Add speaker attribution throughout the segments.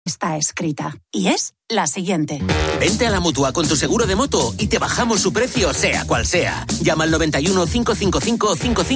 Speaker 1: está escrita y es la siguiente.
Speaker 2: Vente a la Mutua con tu seguro de moto y te bajamos su precio sea cual sea. Llama al 91 555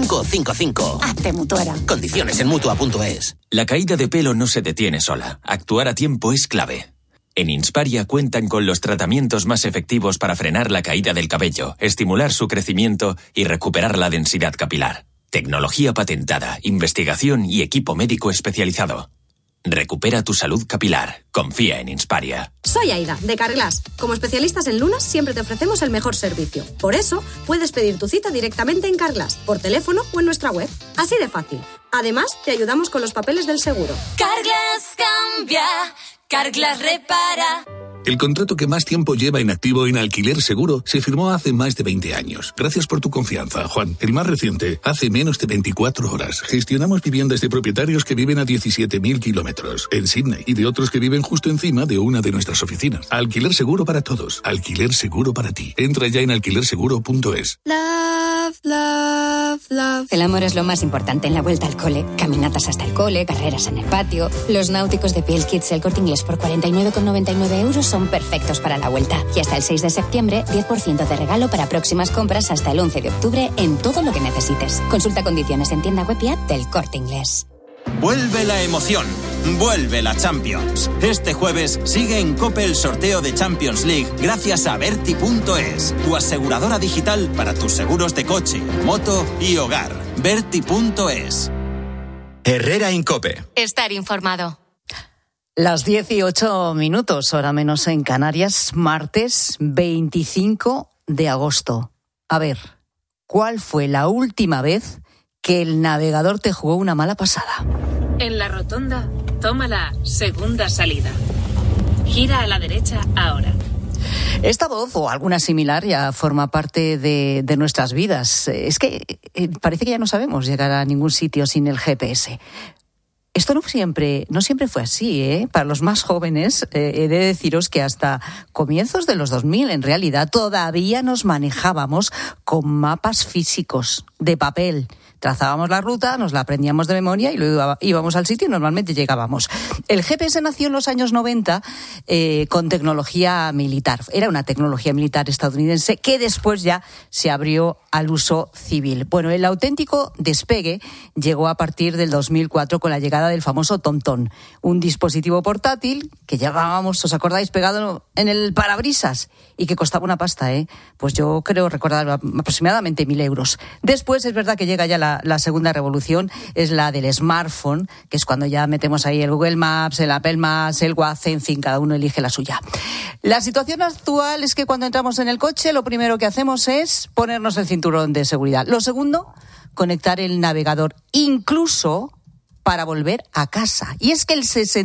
Speaker 2: 5555.
Speaker 1: Hazte mutuera.
Speaker 2: Condiciones en Mutua.es.
Speaker 3: La caída de pelo no se detiene sola. Actuar a tiempo es clave. En Insparia cuentan con los tratamientos más efectivos para frenar la caída del cabello, estimular su crecimiento y recuperar la densidad capilar. Tecnología patentada, investigación y equipo médico especializado. Recupera tu salud capilar. Confía en Insparia.
Speaker 4: Soy Aida, de Carglass. Como especialistas en lunas, siempre te ofrecemos el mejor servicio. Por eso, puedes pedir tu cita directamente en Carglass, por teléfono o en nuestra web. Así de fácil. Además, te ayudamos con los papeles del seguro.
Speaker 5: Carglass cambia, Carglass repara.
Speaker 6: El contrato que más tiempo lleva inactivo en Alquiler Seguro se firmó hace más de 20 años. Gracias por tu confianza, Juan. El más reciente, hace menos de 24 horas. Gestionamos viviendas de propietarios que viven a 17.000 kilómetros en Sydney y de otros que viven justo encima de una de nuestras oficinas. Alquiler Seguro para todos. Alquiler Seguro para ti. Entra ya en alquilerseguro.es.
Speaker 7: Love, love, love. El amor es lo más importante en la vuelta al cole. Caminatas hasta el cole, carreras en el patio. Los náuticos de Piel Kids El Corte Inglés por 49,99 euros son perfectos para la vuelta. Y hasta el 6 de septiembre, 10% de regalo para próximas compras hasta el 11 de octubre en todo lo que necesites. Consulta condiciones en tienda web y app del Corte Inglés.
Speaker 8: Vuelve la emoción, vuelve la Champions. Este jueves sigue en COPE el sorteo de Champions League gracias a Berti.es, tu aseguradora digital para tus seguros de coche, moto y hogar. Berti.es.
Speaker 9: Herrera en COPE.
Speaker 10: Estar informado.
Speaker 11: Las 18:00, hora menos en Canarias, martes 25 de agosto. A ver, ¿cuál fue la última vez que el navegador te jugó una mala pasada?
Speaker 12: En la rotonda, toma la segunda salida. Gira a la derecha ahora.
Speaker 11: Esta voz o alguna similar ya forma parte de nuestras vidas. Es que parece que ya no sabemos llegar a ningún sitio sin el GPS. Esto no siempre fue así, ¿eh? Para los más jóvenes, he de deciros que hasta comienzos de los 2000, en realidad, todavía nos manejábamos con mapas físicos, de papel. Trazábamos la ruta, nos la aprendíamos de memoria y luego íbamos al sitio y normalmente llegábamos. El GPS nació en los años 90 con tecnología militar. Era una tecnología militar estadounidense que después ya se abrió al uso civil. Bueno, el auténtico despegue llegó a partir del 2004 con la llegada del famoso TomTom, un dispositivo portátil que llevábamos, ¿os acordáis?, pegado en el parabrisas y que costaba una pasta, ¿eh? Pues yo creo recordar aproximadamente 1.000 euros. Después es verdad que llega ya la segunda revolución, es la del smartphone, que es cuando ya metemos ahí el Google Maps, el Apple Maps, el WhatsApp, en fin, cada uno elige la suya. La situación actual es que cuando entramos en el coche, lo primero que hacemos es ponernos el cinturón de seguridad. Lo segundo, conectar el navegador, incluso para volver a casa. Y es que el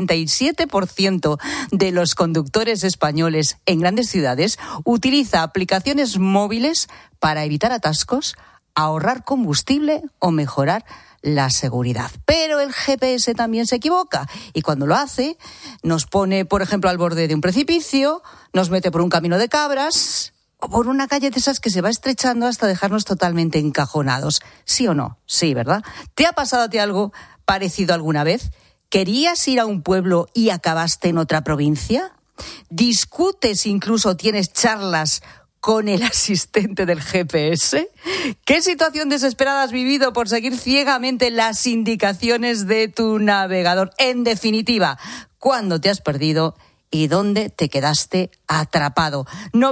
Speaker 11: 67% de los conductores españoles en grandes ciudades utiliza aplicaciones móviles para evitar atascos, ahorrar combustible o mejorar la seguridad. Pero el GPS también se equivoca y cuando lo hace nos pone, por ejemplo, al borde de un precipicio, nos mete por un camino de cabras o por una calle de esas que se va estrechando hasta dejarnos totalmente encajonados. ¿Sí o no? Sí, ¿verdad? ¿Te ha pasado a ti algo parecido alguna vez? ¿Querías ir a un pueblo y acabaste en otra provincia? ¿Discutes, incluso tienes charlas con el asistente del GPS? ¿Qué situación desesperada has vivido por seguir ciegamente las indicaciones de tu navegador? En definitiva, ¿cuándo te has perdido y dónde te quedaste atrapado?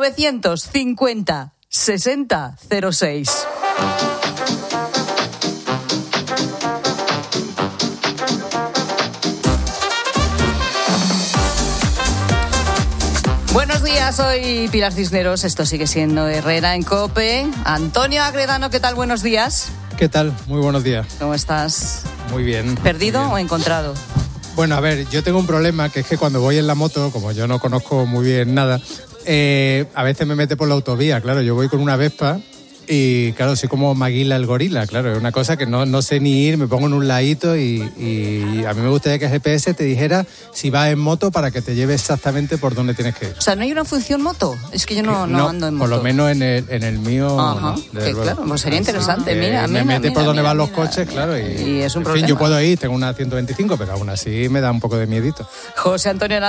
Speaker 11: 950 60 06. Buenos días, soy Pilar Cisneros, esto sigue siendo Herrera en COPE. Antonio Agredano, ¿qué tal? Buenos días.
Speaker 13: ¿Qué tal? Muy buenos días.
Speaker 11: ¿Cómo estás?
Speaker 13: Muy bien.
Speaker 11: ¿Perdido
Speaker 13: muy bien.
Speaker 11: o encontrado?
Speaker 13: Bueno, a ver, yo tengo un problema, que es que cuando voy en la moto, como yo no conozco muy bien nada, a veces me mete por la autovía. Claro, yo voy con una Vespa Y claro, soy como Maguila el gorila, claro, es una cosa que no sé ni ir, me pongo en un ladito y a mí me gustaría que el GPS te dijera si vas en moto para que te lleve exactamente por dónde tienes que ir.
Speaker 11: O sea, ¿no hay una función moto? Es que yo no ando en moto.
Speaker 13: Por lo menos en el mío.
Speaker 11: Ajá, que claro, pues sería interesante.
Speaker 13: Me mete por donde van los coches, claro. Y
Speaker 11: es un
Speaker 13: en
Speaker 11: problema.
Speaker 13: fin, yo puedo ir, tengo una 125, pero aún así me da un poco de miedito.
Speaker 11: José Antonio